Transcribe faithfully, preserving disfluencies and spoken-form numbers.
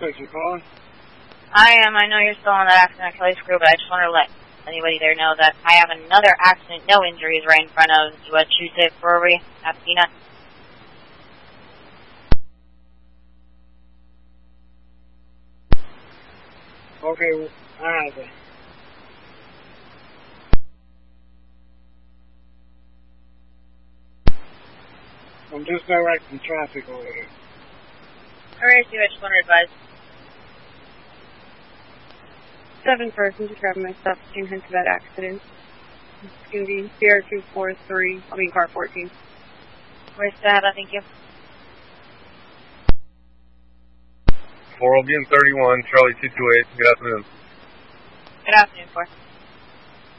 Thanks for calling. I am. I know you're still on that accident at Kelly's Crew, but I just want to let anybody there know that I have another accident, no injuries, right in front of the Tuesday Brewery at Peanut. Okay, well, alright then. I'm just directing traffic over here. Alright, so I just want to advise. Seven persons are driving my stuff in hints of that accident. It's going to be C R two four three, I mean car fourteen. Where's that? Thank you. four L B N thirty-one, Charlie two two eight. Good afternoon. Good afternoon, four.